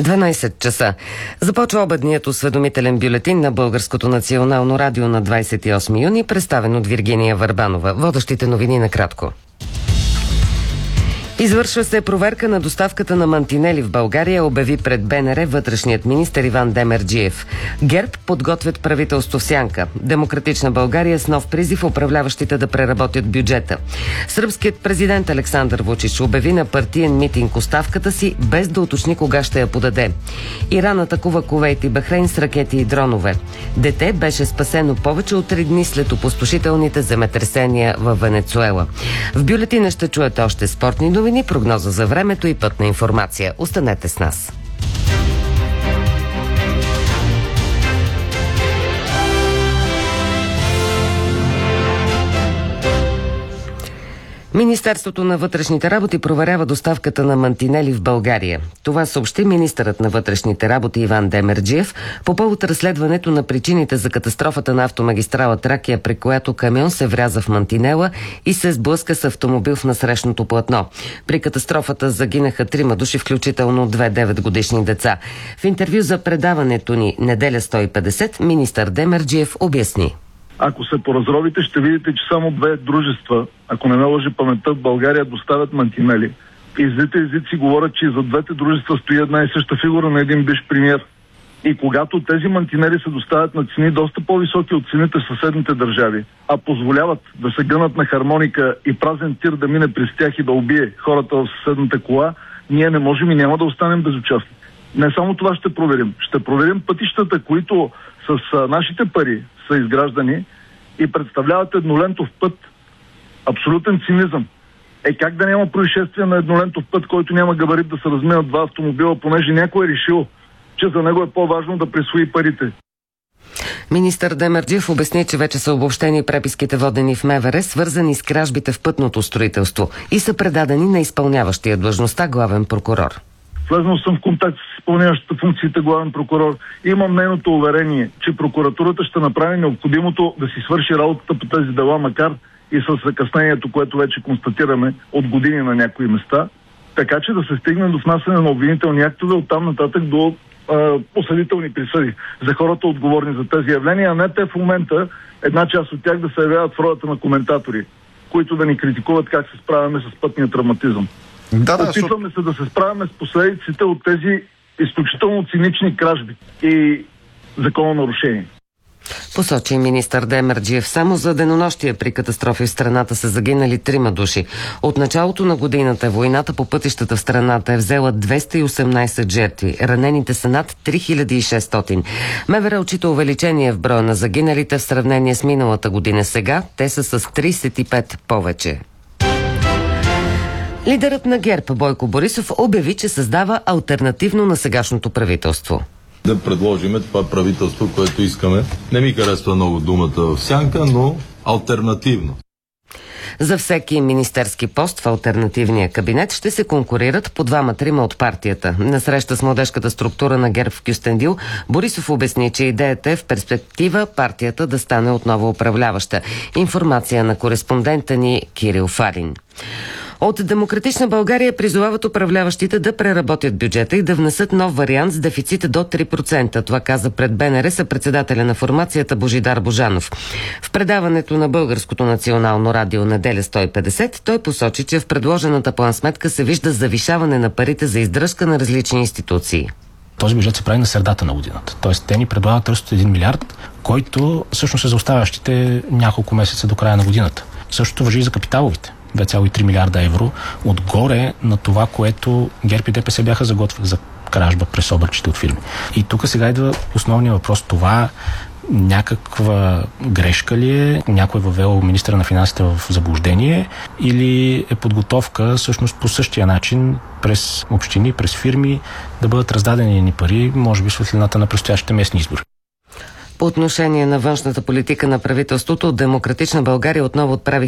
12 часа. Започва обедният осведомителен бюлетин на Българското национално радио на 28 юни, представен от Виргиния Върбанова. Водещите новини накратко. Извършва се проверка на доставката на мантинели в България, обяви пред БНР вътрешният министър Иван Демерджиев. ГЕРБ подготвят правителство в сянка. Демократична България с нов призив управляващите да преработят бюджета. Сръбският президент Александър Вучич обяви на партиен митинг оставката си, без да уточни кога ще я подаде. Иран атакува Кувейт и Бахрейн с ракети и дронове. Дете беше спасено повече от 3 дни след опустошителните земетресения в Венецуела. В бюлетина ще чуете още спортни новини, прогноза за времето и пътна информация. Останете с нас. Министерството на вътрешните работи проверява доставката на мантинели в България. Това съобщи министърът на вътрешните работи Иван Демерджиев по повод разследването на причините за катастрофата на автомагистрала Тракия, при която камион се вряза в мантинела и се сблъска с автомобил в насрещното платно. При катастрофата загинаха 3 души, включително 2 9-годишни деца. В интервю за предаването ни Неделя 150 министър Демерджиев обясни. Ако се поразровите, ще видите, че само 2 дружества, ако не ме лъже паметта, в България доставят мантинели. И езици говорят, че и за двете дружества стои една и съща фигура на един бивш премиер. И когато тези мантинели се доставят на цени доста по-високи от цените в съседните държави, а позволяват да се гънат на хармоника и празен тир да мине през тях и да убие хората в съседната кола, ние не можем и няма да останем безучастни. Не само това ще проверим. Ще проверим пътищата, които с нашите пари са изграждани и представляват еднолентов път. Абсолютен цинизъм. Как да няма происшествие на еднолентов път, който няма габарит да се разминат 2 автомобила, понеже някой е решил, че за него е по-важно да присвои парите. Министър Демерджиев обясни, че вече са обобщени преписките, водени в МВР, свързани с кражбите в пътното строителство и са предадени на изпълняващия длъжността главен прокурор. Влезнал съм в контакт с изпълняващата функциите главен прокурор и имам нейното уверение, че прокуратурата ще направи необходимото да си свърши работата по тези дела, макар и с закъснението, което вече констатираме от години на някои места, така че да се стигне до внасяне на обвинителни актове, оттам нататък до осъдителни присъди за хората отговорни за тези явления, а не те в момента, една част от тях да се явяват в ролята на коментатори, които да ни критикуват как се справяме с пътния травматизъм. Опитваме се да се справяме с последиците от тези изключително цинични кражби и закононарушения. Посочи министър Демерджиев. Само за денонощие при катастрофи в страната са загинали 3 души. От началото на годината войната по пътищата в страната е взела 218 жертви. Ранените са над 3600. МВР отчита увеличение в броя на загиналите в сравнение с миналата година. Сега те са с 35 повече. Лидерът на ГЕРБ Бойко Борисов обяви, че създава алтернативно на сегашното правителство. Да предложиме това правителство, което искаме. Не ми харесва много думата в сянка, но алтернативно. За всеки министерски пост в алтернативния кабинет ще се конкурират по 2-3 от партията. На среща с младежката структура на ГЕРБ в Кюстендил, Борисов обясни, че идеята е в перспектива партията да стане отново управляваща. Информация на кореспондента ни Кирил Фарин. От Демократична България призовават управляващите да преработят бюджета и да внесат нов вариант с дефицита до 3%. Това каза пред БНР съпредседателя на формацията Божидар Божанов. В предаването на Българското национално радио Неделя 150 той посочи, че в предложената план-сметка се вижда завишаване на парите за издръжка на различни институции. Този бюджет се прави на средата на годината. Тоест те ни предлагат ръст от 1 милиард, който всъщност е за оставащите няколко месеца до края на годината. Същото важи и за капиталовите. 2,3 милиарда евро отгоре на това, което ГЕРБ и ДПС бяха заготвили за кражба през обърчите от фирми. И тук сега идва основният въпрос. Това някаква грешка ли е? Някой въвел министъра на финансите в заблуждение или е подготовка всъщност по същия начин през общини, през фирми да бъдат раздадени ни пари, може би светлината на предстоящите местни избори? По отношение на външната политика на правителството, Демократична България отново отправи